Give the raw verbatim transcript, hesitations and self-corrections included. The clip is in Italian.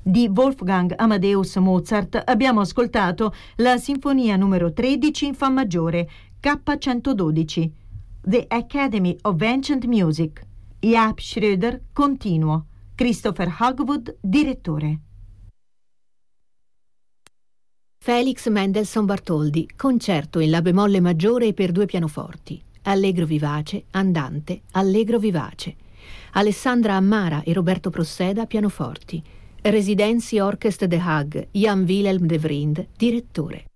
Di Wolfgang Amadeus Mozart abbiamo ascoltato la Sinfonia numero tredici in Fa maggiore, K centododici, The Academy of Ancient Music, Jaap Schröder, continuo, Christopher Hogwood, direttore. Felix Mendelssohn Bartholdy, concerto in La bemolle maggiore per due pianoforti, allegro vivace, andante, allegro vivace. Alessandra Ammara e Roberto Prosseda, pianoforti. Residency Orchestre de Hague, Jan Willem de Vriend, direttore.